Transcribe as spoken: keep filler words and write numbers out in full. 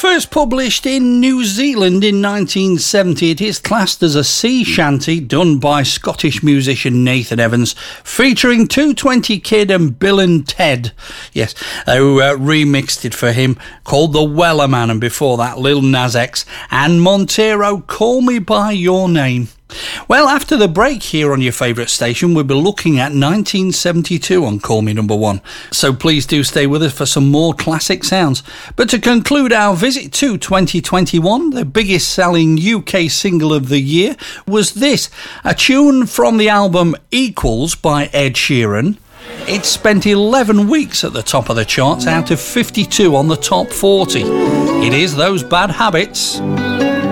First published in New Zealand in nineteen seventy, it is classed as a sea shanty done by Scottish musician Nathan Evans, featuring two twenty Kid and Bill and Ted. Yes, who uh, remixed it for him, called The Weller Man, and before that Lil Nas X and Montero, Call Me By Your Name. Well, after the break here on your favourite station, we'll be looking at nineteen seventy-two on Call Me Number One. So please do stay with us for some more classic sounds. But to conclude our visit to twenty twenty-one, the biggest selling U K single of the year was this, a tune from the album Equals by Ed Sheeran. It spent eleven weeks at the top of the charts out of fifty-two on the top forty. It is Those Bad Habits.